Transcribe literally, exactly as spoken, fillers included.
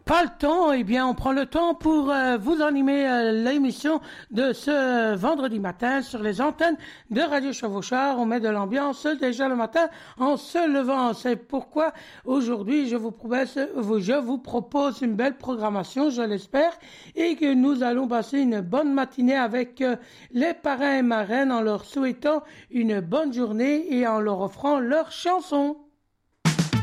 pas le temps, eh bien, on prend le temps pour euh, vous animer euh, l'émission de ce vendredi matin sur les antennes de Radio Chevauchard. On met de l'ambiance déjà le matin en se levant. C'est pourquoi aujourd'hui, je vous propose, je vous propose une belle programmation, je l'espère, et que nous allons passer une bonne matinée avec euh, les parrains et marraines en leur souhaitant une bonne journée et en leur offrant leurs chansons.